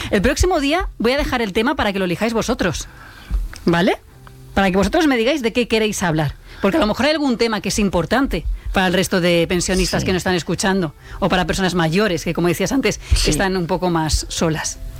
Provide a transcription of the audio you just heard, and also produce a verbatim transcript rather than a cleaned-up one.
El próximo día voy a dejar el tema para que lo elijáis vosotros, ¿vale? Para que vosotros me digáis de qué queréis hablar. Porque a lo mejor hay algún tema que es importante para el resto de pensionistas sí. que nos están escuchando, o para personas mayores que, como decías antes, sí. están un poco más solas.